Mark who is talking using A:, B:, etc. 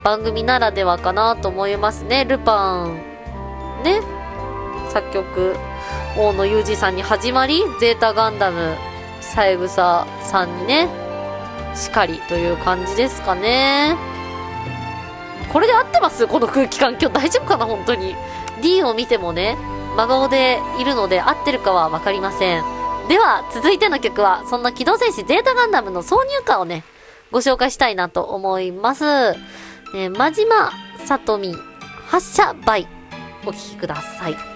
A: 番組ならではかなと思いますね。ルパン、ね。作曲、大野裕二さんに始まり、ゼータガンダム、三枝さんにね、しかりという感じですかね。これで合ってます？この空気感。今日大丈夫かな本当に。D を見てもね、真顔でいるので合ってるかはわかりません。では、続いての曲は、そんな機動戦士ゼータガンダムの挿入歌をね、ご紹介したいなと思います。真島さとみ、発射バイ。お聴きください。